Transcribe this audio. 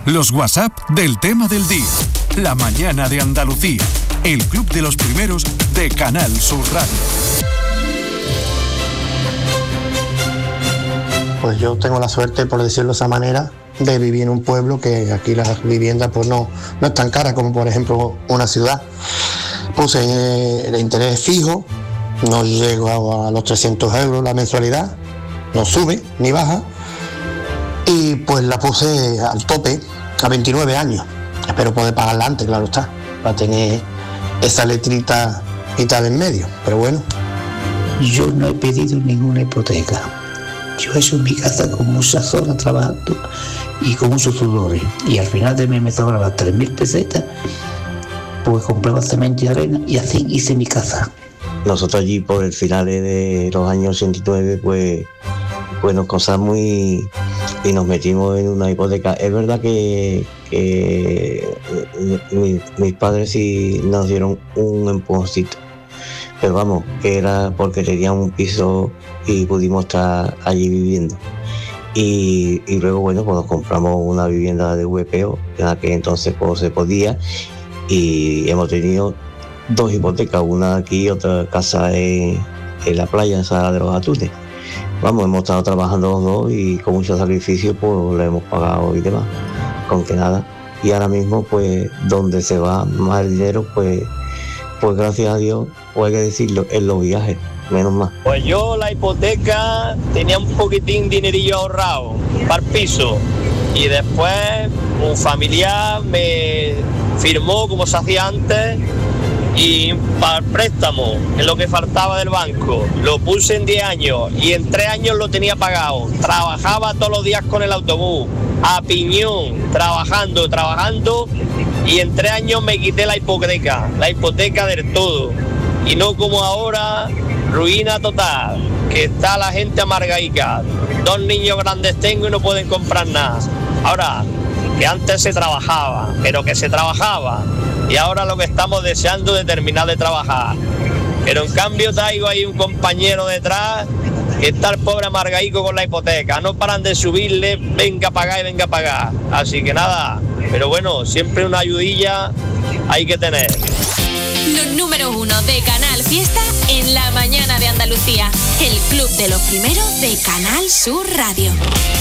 Los WhatsApp del tema del día. La mañana de Andalucía. El club de los primeros de Canal Sur Radio. Pues yo tengo la suerte, por decirlo de esa manera, de vivir en un pueblo que aquí las viviendas pues no es tan cara como por ejemplo una ciudad. Puse el interés fijo, no llego a los 300 euros la mensualidad, no sube ni baja, y pues la puse al tope a 29 años. Espero poder pagarla antes, claro está, para tener esa letrita y tal en medio, pero bueno. Yo no he pedido ninguna hipoteca. Yo he hecho mi casa con muchas horas trabajando y con muchos sudores. Y al final de mes me sobraban 3.000 pesetas, pues compraba cemento y arena y así hice mi casa. Nosotros allí por el final de los años 89 pues nos casamos y nos metimos en una hipoteca. Es verdad que mis padres sí nos dieron un empujoncito, pero vamos, que era porque tenían un piso y pudimos estar allí viviendo. Y luego, bueno, pues nos compramos una vivienda de VPO, en aquel entonces pues se podía, y hemos tenido 2 hipotecas, una aquí y otra casa en la playa, en Sala de los Atunes. Vamos, hemos estado trabajando los dos y con mucho sacrificio pues le hemos pagado y demás, con que nada. Y ahora mismo pues donde se va más el dinero pues gracias a Dios, pues hay que decirlo, en los viajes, menos más. Pues yo la hipoteca tenía un poquitín dinerillo ahorrado para el piso y después un familiar me firmó como se hacía antes y para el préstamo, en lo que faltaba del banco, lo puse en 10 años y en 3 años lo tenía pagado. Trabajaba todos los días con el autobús, a piñón, trabajando y en 3 años me quité la hipoteca del todo. Y no como ahora, ruina total, que está la gente amargaica. 2 niños grandes tengo y no pueden comprar nada. Ahora, que antes se trabajaba, pero que se trabajaba. Y ahora lo que estamos deseando es terminar de trabajar. Pero en cambio traigo ahí un compañero detrás que está el pobre amargaico con la hipoteca. No paran de subirle, venga a pagar y venga a pagar. Así que nada, pero bueno, siempre una ayudilla hay que tener. Los números 1 de Canal Fiesta en la mañana de Andalucía. El club de los primeros de Canal Sur Radio.